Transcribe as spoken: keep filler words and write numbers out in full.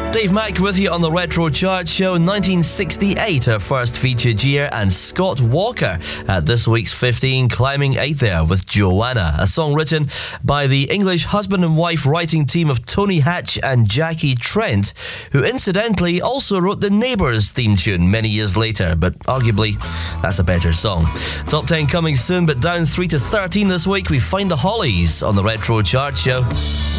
Dave Mack with you on the Retro Chart Show. nineteen sixty-eight, our first featured year, and Scott Walker at this week's fifteen, climbing eight there with Joanna, a song written by the English husband and wife writing team of Tony Hatch and Jackie Trent, who incidentally also wrote the Neighbours theme tune many years later, but arguably that's a better song. Top ten coming soon, but down three to thirteen this week, we find the Hollies on the Retro Chart Show.